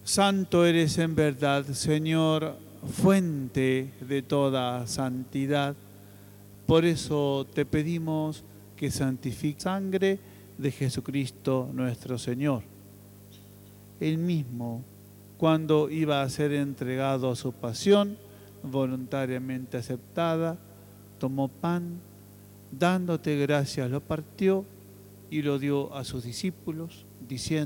Santo eres en verdad, Señor, fuente de toda santidad. Por eso te pedimos que santifique la sangre de Jesucristo nuestro Señor. Él mismo, cuando iba a ser entregado a su pasión, voluntariamente aceptada, tomó pan, dándote gracias, lo partió y lo dio a sus discípulos, diciendo: